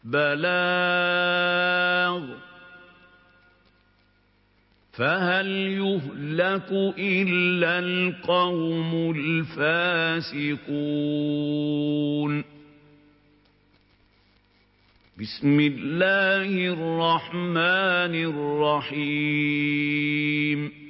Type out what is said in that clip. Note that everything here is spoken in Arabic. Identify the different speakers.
Speaker 1: بلاغ فهل يهلك إلا القوم الفاسقون بسم الله الرحمن الرحيم